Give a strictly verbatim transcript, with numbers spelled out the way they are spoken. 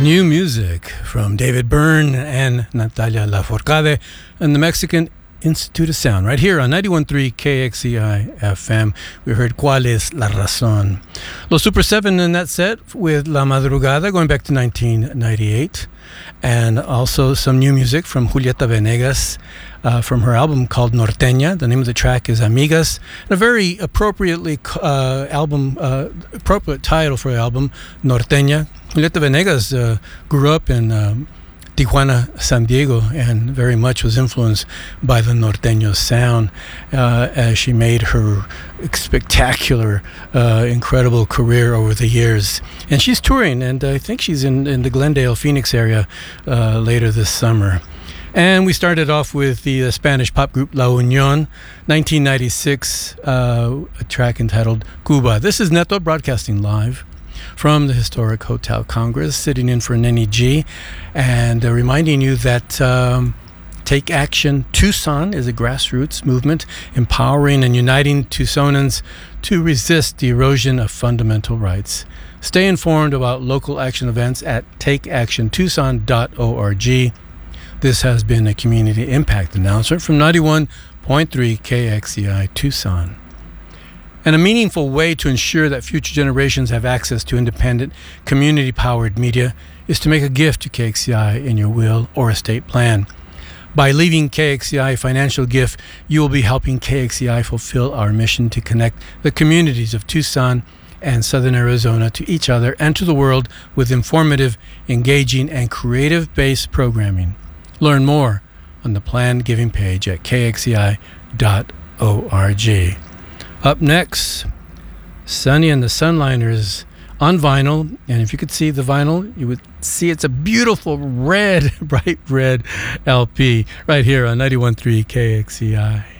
New music from David Byrne and Natalia Lafourcade and the Mexican Institute of Sound right here on ninety-one point three K X E I F M. We heard ¿Cuál es la razón? Los Super seven in that set with La Madrugada going back to nineteen ninety-eight, and also some new music from Julieta Venegas uh, from her album called Norteña. The name of the track is Amigas, and a very appropriately uh, album uh, appropriate title for the album, Norteña. Julieta Venegas uh, grew up in um, Tijuana, San Diego, and very much was influenced by the norteño sound uh, as she made her spectacular, uh, incredible career over the years. And she's touring, and I think she's in, in the Glendale, Phoenix area uh, later this summer. And we started off with the uh, Spanish pop group La Unión, nineteen ninety-six, uh, a track entitled Cuba. This is Neto broadcasting live from the historic Hotel Congress, sitting in for Nenny G, and uh, reminding you that um, Take Action Tucson is a grassroots movement empowering and uniting Tucsonans to resist the erosion of fundamental rights. Stay informed about local action events at take action tucson dot org. This has been a community impact announcement from ninety-one point three K X E I Tucson. And a meaningful way to ensure that future generations have access to independent, community-powered media is to make a gift to K X E I in your will or estate plan. By leaving K X E I a financial gift, you will be helping K X E I fulfill our mission to connect the communities of Tucson and Southern Arizona to each other and to the world with informative, engaging, and creative-based programming. Learn more on the plan giving page at K X E I dot org. Up next, Sonny and the Sunliners on vinyl, and if you could see the vinyl, you would see it's a beautiful red, bright red L P right here on ninety-one point three K X E I.